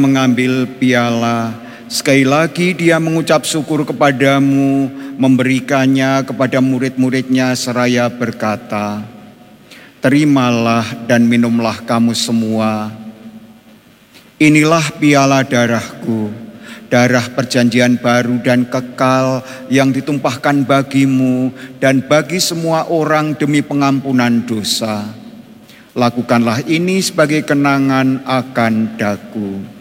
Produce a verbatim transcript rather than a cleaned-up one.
mengambil piala, sekali lagi dia mengucap syukur kepadamu, memberikannya kepada murid-muridnya seraya berkata, "Terimalah dan minumlah kamu semua. Inilah piala darahku, darah perjanjian baru dan kekal yang ditumpahkan bagimu dan bagi semua orang demi pengampunan dosa. Lakukanlah ini sebagai kenangan akan daku."